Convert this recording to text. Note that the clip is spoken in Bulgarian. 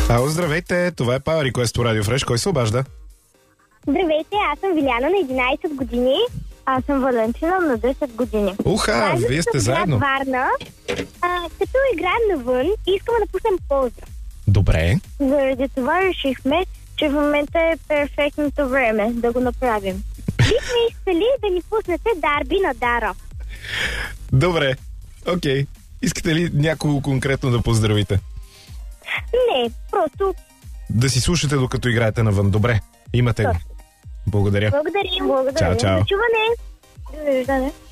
Ало, здравейте, това е Power Request по Radio Fresh. Кой се обажда? Здравейте, аз съм Виляна на 11 години. Аз съм Валентина на 10 години. Уха, вие сте заедно. Варна. Като играем навън, искаме да пуснем поздрав. Добре. Заради това решихме, че в момента е перфектното време да го направим. Бихме искали да ни пуснете Дарби на Дара. Добре, окей. Искате ли някого конкретно да поздравите? Не, просто... Да си слушате докато играете навън. Добре, имате го. Благодаря. Благодарим. Чао, чао. За чуване. Довиждане.